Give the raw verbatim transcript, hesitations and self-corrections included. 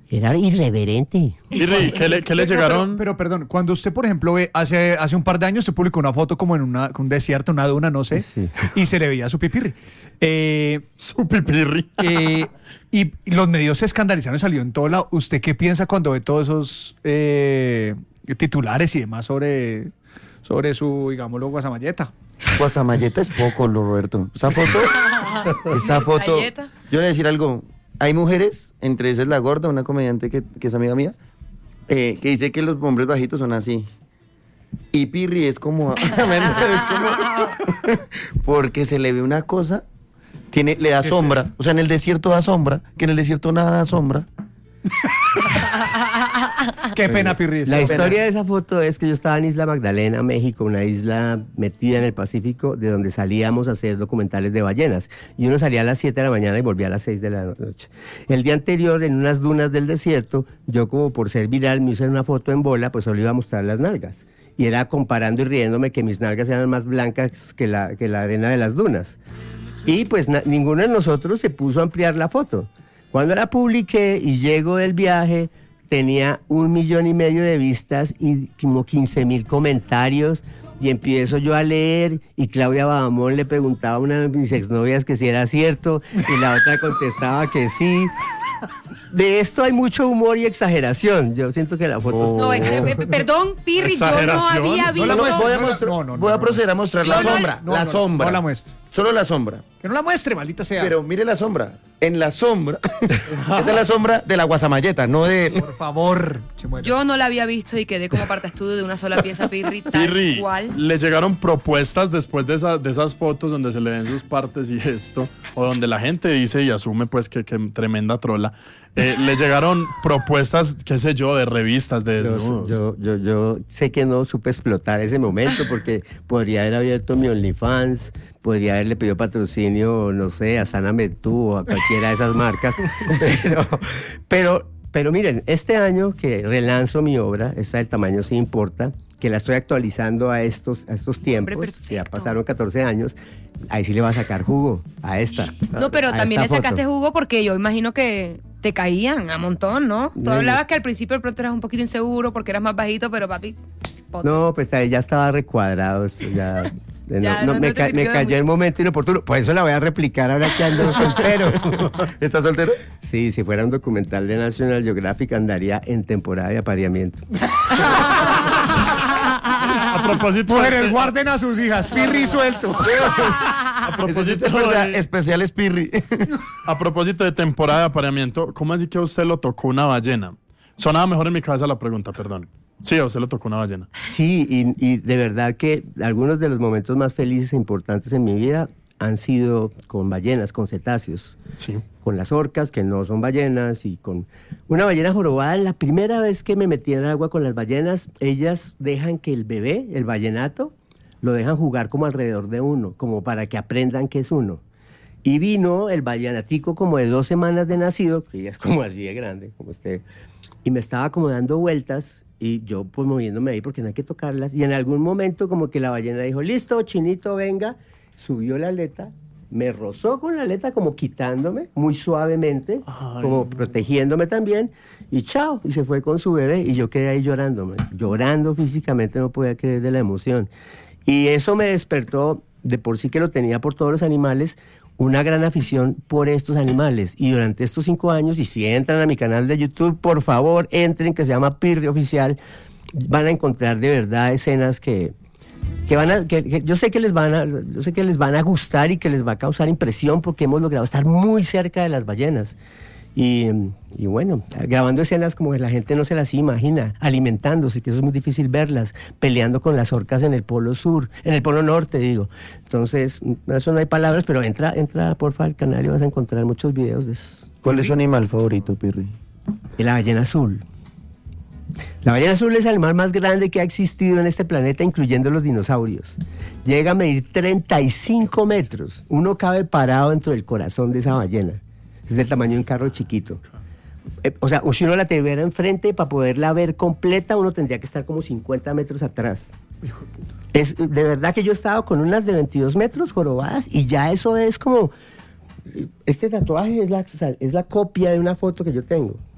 Era irreverente. Pirri, ¿qué le, qué le llegaron? Pero, pero, perdón, cuando usted, por ejemplo, ve, hace, hace un par de años se publicó una foto como en una, un desierto, una duna, no sé, Sí. y se le veía su pipirri. Eh, Su pipirri. eh, y, y los medios se escandalizaron y salió en todo lado. ¿Usted qué piensa cuando ve todos esos eh, titulares y demás sobre, sobre su, digámoslo, guasamalleta? Guasamalleta es poco, lo Roberto. Esa foto, esa foto. Galleta. Yo le voy a decir algo. Hay mujeres, entre esas la gorda, una comediante que, que es amiga mía, eh, que dice que los hombres bajitos son así. Y Pirri es como, es como porque se le ve una cosa, tiene, le da sombra. O sea, en el desierto da sombra, que en el desierto nada da sombra. Qué pena, Pirri. La Qué historia pena. de esa foto es que yo estaba en Isla Magdalena, México, una isla metida en el Pacífico, de donde salíamos a hacer documentales de ballenas. Y uno salía a las siete de la mañana y volvía a las seis de la noche. El día anterior, en unas dunas del desierto, yo como por ser viral me hice una foto en bola, pues solo iba a mostrar las nalgas. Y era comparando y riéndome que mis nalgas eran más blancas que la, que la arena de las dunas. Y pues na- ninguno de nosotros se puso a ampliar la foto. Cuando la publiqué y llego del viaje, tenía un millón y medio de vistas y como quince mil comentarios. Y empiezo yo a leer y Claudia Badamón le preguntaba a una de mis exnovias que si era cierto y la otra contestaba que sí. De esto hay mucho humor y exageración. Yo siento que la foto... No, ex- eh, perdón, Pirri, yo no Exageración. había No visto. la muestre, voy a, no la- mostrar, no, no, voy a no, proceder no. a mostrar Yo la no- sombra. no, la no, sombra. no la muestre. Solo la sombra. Que no la muestre, maldita sea. Pero mire la sombra. En la sombra. Esa es la sombra de la guasamalleta, no de... Por favor, Chimuelo. Yo no la había visto y quedé como parte estudio de una sola pieza, Pirri, tal Pirri, cual. ¿le llegaron propuestas después de, esa- de esas fotos donde se le ven sus partes y esto? O donde la gente dice y asume pues que, que tremenda trola. Eh, ¿Le llegaron propuestas, qué sé yo, de revistas, de Yo, desnudos? yo, yo, yo sé que no supe explotar ese momento porque podría haber abierto mi OnlyFans, podría haberle pedido patrocinio, no sé, a Sáname Tú o a cualquiera de esas marcas. Pero, pero, pero miren, este año que relanzo mi obra, esta del tamaño sí importa, que la estoy actualizando a estos, a estos tiempos, Hombre, que ya perfecto. pasaron catorce años, ahí sí le va a sacar jugo a esta. No, pero a también le esta sacaste foto. jugo porque yo imagino que te caían a montón, ¿no? Tú No, hablabas no. que al principio de pronto eras un poquito inseguro porque eras más bajito, pero papi, pot- No, pues ahí ya estaba recuadrado, eso ya... No, Ya, no, no- me, no te ca- sirvió me de cayó mucho. el momento inoportuno. Por eso la voy a replicar ahora que ando soltero. ¿Estás soltero? Sí, si fuera un documental de National Geographic andaría en temporada de apareamiento. A propósito Mujeres, de, guarden a sus hijas. Pirri suelto. a propósito Es verdad, de- especial es Pirri. a propósito de temporada de apareamiento, ¿cómo así que a usted lo tocó una ballena? Sonaba mejor en mi cabeza la pregunta, perdón. Sí, a usted lo tocó una ballena. Sí, y, y de verdad que algunos de los momentos más felices e importantes en mi vida han sido con ballenas, con cetáceos. Sí. Con las orcas, que no son ballenas, y con una ballena jorobada. La primera vez que me metí en el agua con las ballenas, ellas dejan que el bebé, el ballenato, lo dejan jugar como alrededor de uno, como para que aprendan que es uno. Y vino el ballenatico como de dos semanas de nacido, que ya es como así de grande, como este, y me estaba como dando vueltas, y yo pues moviéndome ahí porque no hay que tocarlas, y en algún momento como que la ballena dijo, listo, Chinito, venga, subió la aleta, me rozó con la aleta como quitándome, muy suavemente, Ay, como no. protegiéndome también, y chao, y se fue con su bebé, y yo quedé ahí llorándome, llorando físicamente, no podía creer de la emoción. Y eso me despertó, de por sí que lo tenía por todos los animales, una gran afición por estos animales. Y durante estos cinco años, y si entran a mi canal de YouTube, por favor, entren, que se llama Pirri Oficial, van a encontrar de verdad escenas que... que van a, que, que yo sé que les van a, yo sé que les van a gustar y que les va a causar impresión porque hemos logrado estar muy cerca de las ballenas. Y, y bueno, grabando escenas como que la gente no se las imagina, alimentándose, que eso es muy difícil verlas, peleando con las orcas en el polo sur, en el polo norte, digo. Entonces, eso no hay palabras, pero entra, entra porfa al canal y vas a encontrar muchos videos de esos. ¿Cuál es su animal favorito, Pirri? Y la ballena azul. La ballena azul es el animal más grande que ha existido en este planeta, incluyendo los dinosaurios. Llega a medir treinta y cinco metros. Uno cabe parado dentro del corazón de esa ballena. Es del tamaño de un carro chiquito. Eh, o sea, si uno la tuviera enfrente, para poderla ver completa, uno tendría que estar como cincuenta metros atrás. Es, de verdad que yo he estado con unas de veintidós metros jorobadas y ya eso es como... Este tatuaje es la, es la copia de una foto que yo tengo.